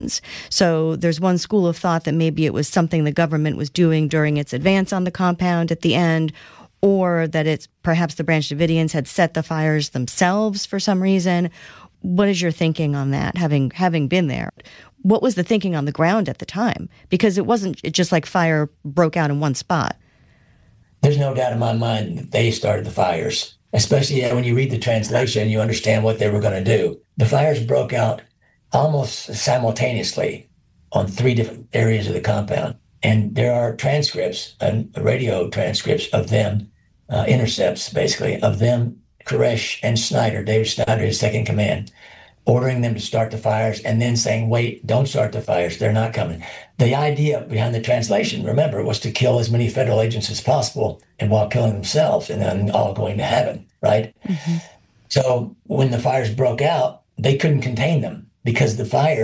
So there's one school of thought that maybe it was something the government was doing during its advance on the compound at the end, or that it's perhaps the Branch Davidians had set the fires themselves for some reason. What is your thinking on that, having been there? What was the thinking on the ground at the time? Because it wasn't just like fire broke out in one spot. There's no doubt in my mind that they started the fires, especially when you read the translation, you understand what they were going to do. The fires broke out almost simultaneously on three different areas of the compound. And there are transcripts, radio transcripts of them, intercepts basically, of them, Koresh and Snyder, David Snyder, his second command, ordering them to start the fires and then saying, wait, don't start the fires. They're not coming. The idea behind the translation, remember, was to kill as many federal agents as possible and while killing themselves and then all going to heaven, right? Mm-hmm. So when the fires broke out, they couldn't contain them because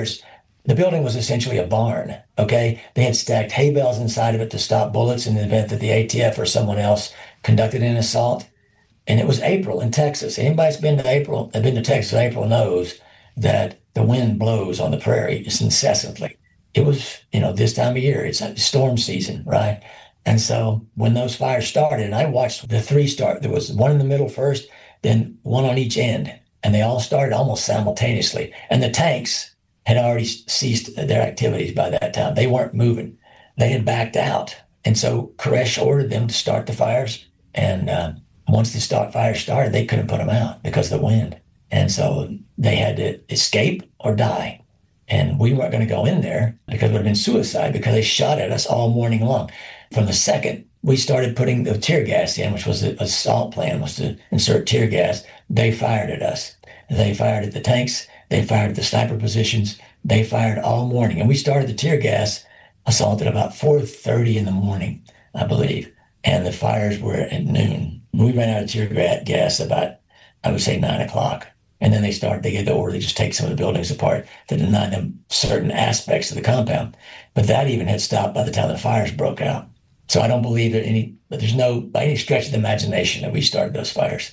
the building was essentially a barn, okay? They had stacked hay bales inside of it to stop bullets in the event that the ATF or someone else conducted an assault. And it was April in Texas. Anybody that's been to Texas in April knows that the wind blows on the prairie just incessantly. It was, this time of year, it's storm season, right? And so when those fires started, and I watched the three start, there was one in the middle first, then one on each end, and they all started almost simultaneously. And the tanks had already ceased their activities by that time. They weren't moving. They had backed out. And so Koresh ordered them to start the fires. And once the fires started, they couldn't put them out because of the wind. And so they had to escape or die. And we weren't going to go in there because it would have been suicide because they shot at us all morning long. From the second we started putting the tear gas in, which was the assault plan, was to insert tear gas, they fired at us. They fired at the tanks. They fired at the sniper positions. They fired all morning. And we started the tear gas assault at about 4:30 in the morning, I believe. And the fires were at noon. We ran out of tear gas about, I would say, 9 o'clock. And then they gave the order to just take some of the buildings apart to deny them certain aspects of the compound. But that even had stopped by the time the fires broke out. So I don't believe that there's no, by any stretch of the imagination, that we started those fires.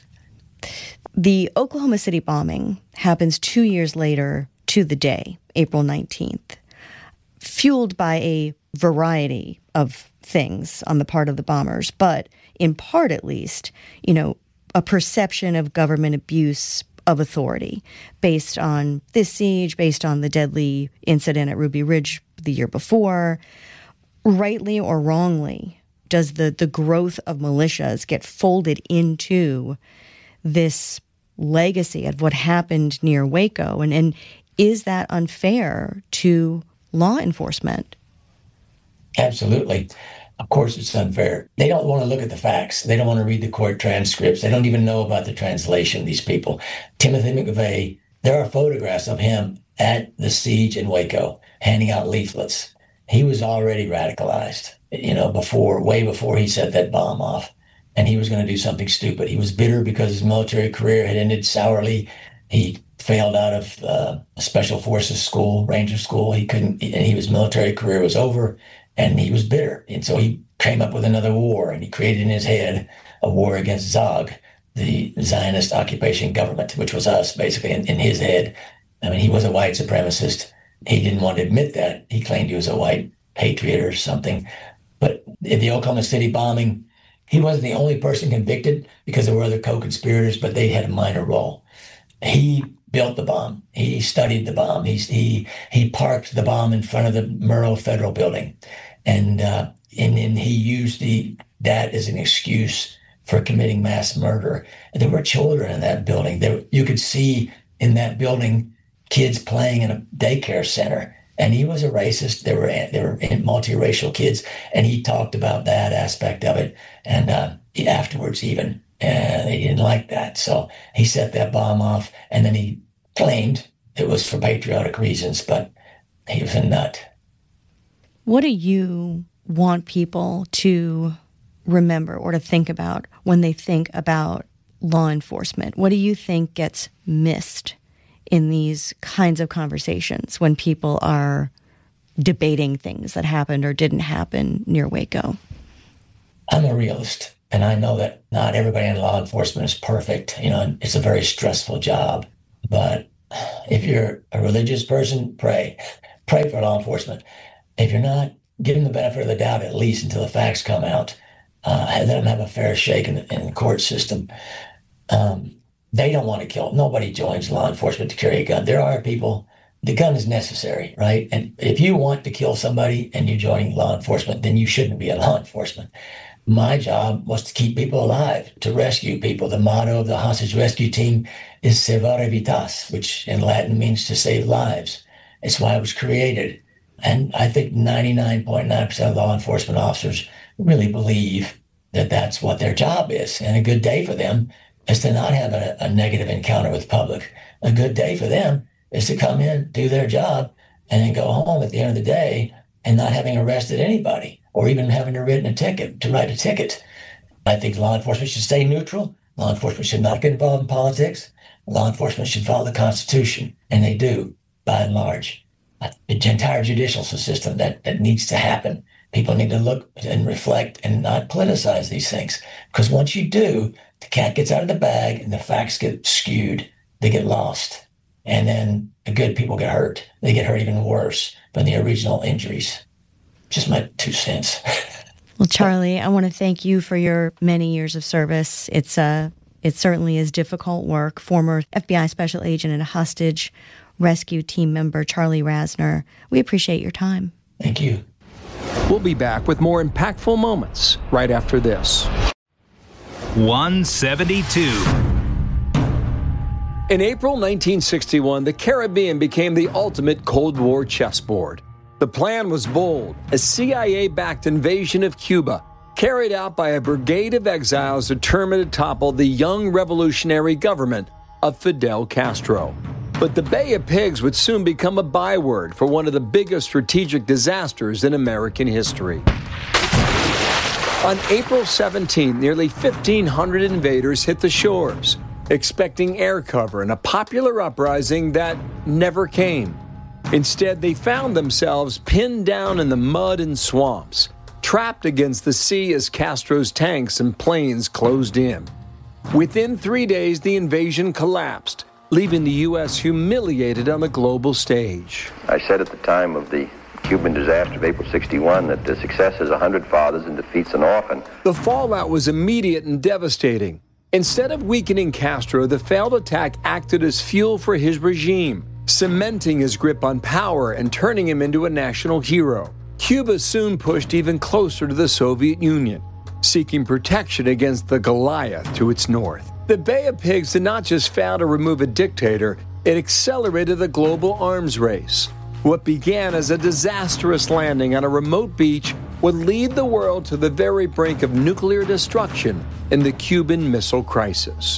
The Oklahoma City bombing happens 2 years later to the day, April 19th, fueled by a variety of things on the part of the bombers, but in part at least, a perception of government abuse of authority based on this siege, based on the deadly incident at Ruby Ridge the year before. Rightly or wrongly, does the growth of militias get folded into this legacy of what happened near Waco? And is that unfair to law enforcement? Absolutely. Of course, it's unfair. They don't want to look at the facts. They don't want to read the court transcripts. They don't even know about the translation, these people. Timothy McVeigh, there are photographs of him at the siege in Waco, handing out leaflets. He was already radicalized, way before he set that bomb off. And he was going to do something stupid. He was bitter because his military career had ended sourly. He failed out of a special forces school, Ranger school. His military career was over. And he was bitter. And so he came up with another war, and he created in his head a war against Zog, the Zionist occupation government, which was us, basically, in his head. I mean, he was a white supremacist. He didn't want to admit that. He claimed he was a white patriot or something. But in the Oklahoma City bombing, he wasn't the only person convicted because there were other co-conspirators, but they had a minor role. He built the bomb. He studied the bomb. He parked the bomb in front of the Murrow Federal Building, and he used that as an excuse for committing mass murder. There were children in that building. You could see in that building kids playing in a daycare center, and he was a racist. They were multiracial kids, and he talked about that aspect of it, and afterwards even. And they didn't like that. So he set that bomb off, and then he claimed it was for patriotic reasons, but he was a nut. What do you want people to remember or to think about when they think about law enforcement? What do you think gets missed in these kinds of conversations when people are debating things that happened or didn't happen near Waco? I'm a realist. And I know that not everybody in law enforcement is perfect. It's a very stressful job. But if you're a religious person, pray. pray for law enforcement. If you're not, give them the benefit of the doubt at least until the facts come out. Let them have a fair shake in the court system. They don't want to kill. Nobody joins law enforcement to carry a gun. There are people, the gun is necessary, right? And if you want to kill somebody and you join law enforcement, then you shouldn't be in law enforcement. My job was to keep people alive, to rescue people. The motto of the hostage rescue team is Salvare Vitas, which in Latin means to save lives. It's why it was created. And I think 99.9% of law enforcement officers really believe that that's what their job is. And a good day for them is to not have a negative encounter with the public. A good day for them is to come in, do their job, and then go home at the end of the day and not having arrested anybody or even having to write a ticket. I think law enforcement should stay neutral. Law enforcement should not get involved in politics. Law enforcement should follow the Constitution, and they do, by and large. The entire judicial system that needs to happen. People need to look and reflect and not politicize these things. Because once you do, the cat gets out of the bag and the facts get skewed. They get lost. And then the good people get hurt. They get hurt even worse than the original injuries. Just my 2 cents. Well, Charlie, I want to thank you for your many years of service. It certainly is difficult work. Former FBI special agent and a hostage rescue team member, Charlie Rasner. We appreciate your time. Thank you. We'll be back with more impactful moments right after this. 172. In April 1961, the Caribbean became the ultimate Cold War chessboard. The plan was bold, a CIA-backed invasion of Cuba, carried out by a brigade of exiles determined to topple the young revolutionary government of Fidel Castro. But the Bay of Pigs would soon become a byword for one of the biggest strategic disasters in American history. On April 17, nearly 1,500 invaders hit the shores, expecting air cover in a popular uprising that never came. Instead, they found themselves pinned down in the mud and swamps, trapped against the sea as Castro's tanks and planes closed in. Within 3 days, the invasion collapsed, leaving the U.S. humiliated on the global stage. I said at the time of the Cuban disaster of April 61 that the success is 100 fathers and defeats an orphan. The fallout was immediate and devastating. Instead of weakening Castro, the failed attack acted as fuel for his regime, cementing his grip on power and turning him into a national hero. Cuba soon pushed even closer to the Soviet Union, seeking protection against the Goliath to its north. The Bay of Pigs did not just fail to remove a dictator, it accelerated the global arms race. What began as a disastrous landing on a remote beach would lead the world to the very brink of nuclear destruction in the Cuban Missile Crisis.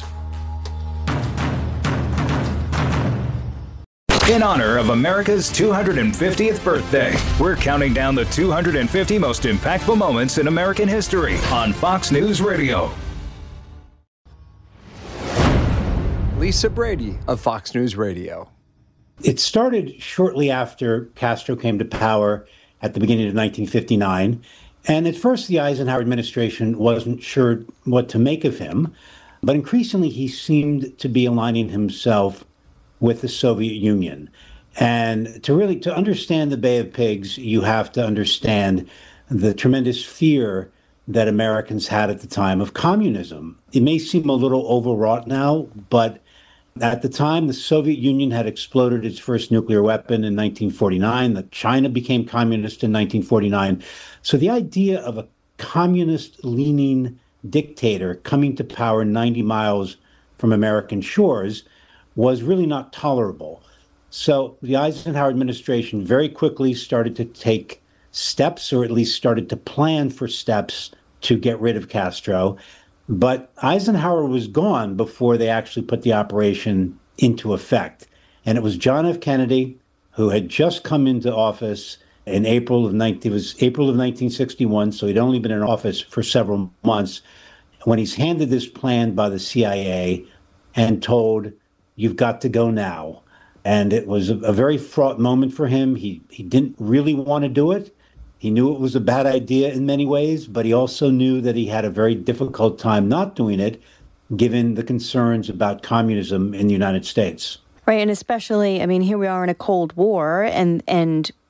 In honor of America's 250th birthday, we're counting down the 250 most impactful moments in American history on Fox News Radio. Lisa Brady of Fox News Radio. It started shortly after Castro came to power at the beginning of 1959. And at first, the Eisenhower administration wasn't sure what to make of him. But increasingly, he seemed to be aligning himself with the Soviet Union. And to understand the Bay of Pigs, you have to understand the tremendous fear that Americans had at the time of communism. It may seem a little overwrought now, but at the time, the Soviet Union had exploded its first nuclear weapon in 1949. That China became communist in 1949. So the idea of a communist-leaning dictator coming to power 90 miles from American shores was really not tolerable. So the Eisenhower administration very quickly started to take steps, or at least started to plan for steps to get rid of Castro. But Eisenhower was gone before they actually put the operation into effect. And it was John F. Kennedy, who had just come into office in April of 1961, so he'd only been in office for several months, when he's handed this plan by the CIA and told, "You've got to go now." And it was a very fraught moment for him. He didn't really want to do it. He knew it was a bad idea in many ways, but he also knew that he had a very difficult time not doing it, given the concerns about communism in the United States. Right, and especially, I mean, here we are in a Cold War, and